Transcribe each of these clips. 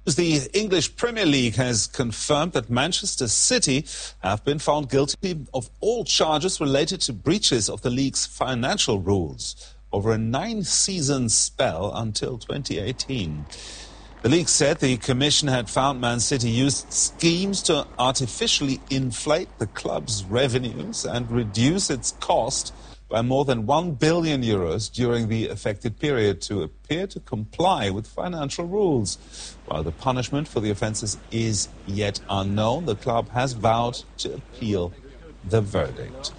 The English Premier League has confirmed that Manchester City have been found guilty of all charges related to breaches of the league's financial rules over a 9-season spell until 2018. The league said the commission had found Man City used schemes to artificially inflate the club's revenues and reduce its cost by more than €1 billion during the affected period to appear to comply with financial rules. While the punishment for the offences is yet unknown, the club has vowed to appeal the verdict.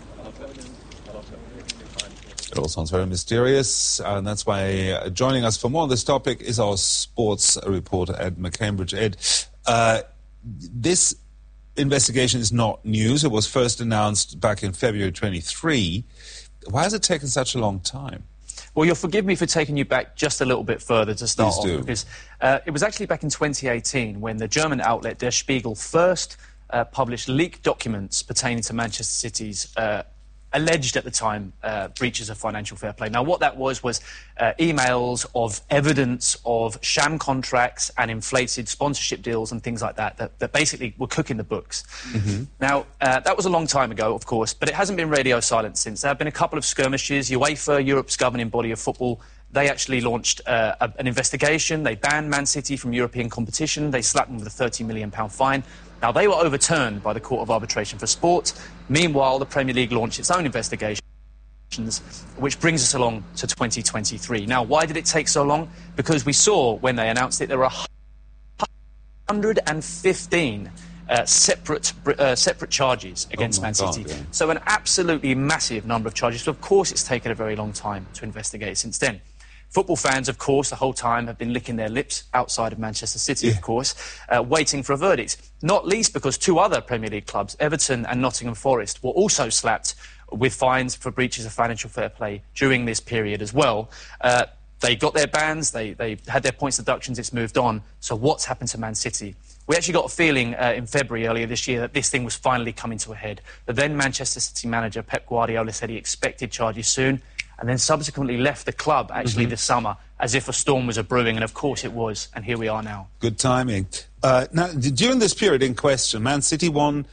It all sounds very mysterious, and that's why joining us for more on this topic is our sports reporter, Ed McCambridge. Ed, this investigation is not news. It was first announced back in February 23. Why has it taken such a long time? Well, you'll forgive me for taking you back just a little bit further to start off, because it was actually back in 2018 when the German outlet Der Spiegel first published leaked documents pertaining to Manchester City's alleged at the time breaches of financial fair play. Now, what that was emails of evidence of sham contracts and inflated sponsorship deals and things like that basically were cooking the books. Mm-hmm. Now, that was a long time ago, of course, but it hasn't been radio silent since. There have been a couple of skirmishes. UEFA, Europe's governing body of football, they actually launched an investigation. They banned Man City from European competition. They slapped them with a £30 million fine. Now, they were overturned by the Court of Arbitration for Sport. Meanwhile, the Premier League launched its own investigations, which brings us along to 2023. Now, why did it take so long? Because we saw, when they announced it, there were 115 separate charges against Man City. Yeah. So an absolutely massive number of charges. So, of course, it's taken a very long time to investigate since then. Football fans, of course, the whole time have been licking their lips outside of Manchester City, of course, waiting for a verdict. Not least because two other Premier League clubs, Everton and Nottingham Forest, were also slapped with fines for breaches of financial fair play during this period as well. They got their bans, they had their points deductions, it's moved on. So what's happened to Man City? We actually got a feeling in February earlier this year that this thing was finally coming to a head. The then Manchester City manager, Pep Guardiola, said he expected charges soon, and then subsequently left the club, actually, this summer, as if a storm was a-brewing, and of course it was, and here we are now. Good timing. Now, during this period in question, Man City won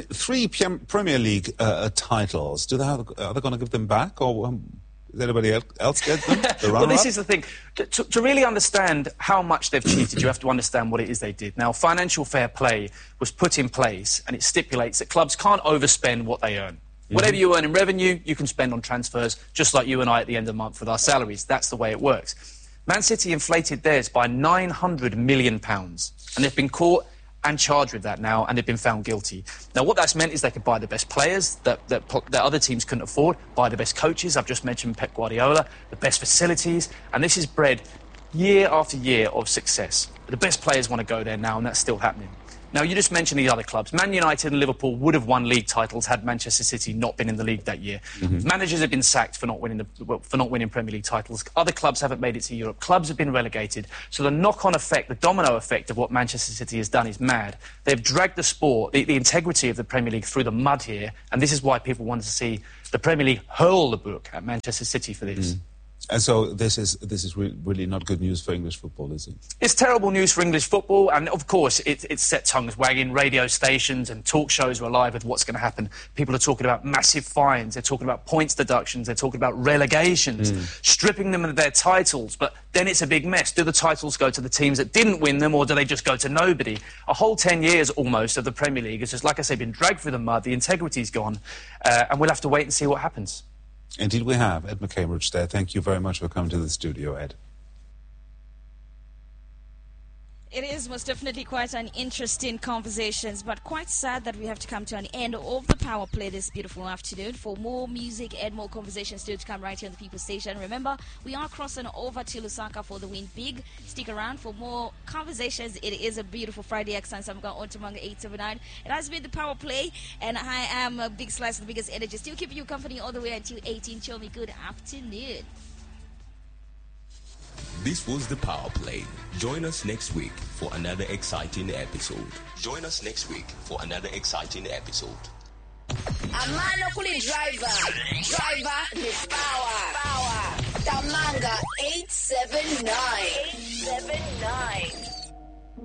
3 Premier League titles. Are they going to give them back, or does anybody else get them? Well, this is the thing. To really understand how much they've cheated, you have to understand what it is they did. Now, financial fair play was put in place, and it stipulates that clubs can't overspend what they earn. Whatever you earn in revenue, you can spend on transfers, just like you and I at the end of the month with our salaries. That's the way it works. Man City inflated theirs by £900 million, and they've been caught and charged with that now, and they've been found guilty. Now, what that's meant is they could buy the best players that other teams couldn't afford, buy the best coaches. I've just mentioned Pep Guardiola, the best facilities, and this has bred year after year of success. The best players want to go there now, and that's still happening. Now, you just mentioned the other clubs. Man United and Liverpool would have won league titles had Manchester City not been in the league that year. Managers have been sacked for not winning Premier League titles. Other clubs haven't made it to Europe. Clubs have been relegated. So the knock-on effect, the domino effect of what Manchester City has done is mad. They've dragged the sport, the integrity of the Premier League through the mud here, and this is why people want to see the Premier League hurl the book at Manchester City for this. And so this is really not good news for English football, is it? It's terrible news for English football, and of course it's set tongues wagging. Radio stations and talk shows are alive with what's going to happen. People are talking about massive fines, they're talking about points deductions, they're talking about relegations, stripping them of their titles, but then it's a big mess. Do the titles go to the teams that didn't win them, or do they just go to nobody? A whole 10 years almost of the Premier League has just, like I say, been dragged through the mud, the integrity's gone, and we'll have to wait and see what happens. Indeed we have. Ed McCambridge there. Thank you very much for coming to the studio, Ed. It is most definitely quite an interesting conversation, but quite sad that we have to come to an end of the Power Play this beautiful afternoon. For more music and more conversations still to come right here on the People Station. Remember, we are crossing over to Lusaka for the Win Big. Stick around for more conversations. It is a beautiful Friday excellence. I'm going on to Manga 879. It has been the Power Play, and I am a big slice of the biggest energy. Still keeping you company all the way until 18. Show me good afternoon. This was the Power Play. Join us next week for another exciting episode. Amano kuli driver ni power. Tamanga 879.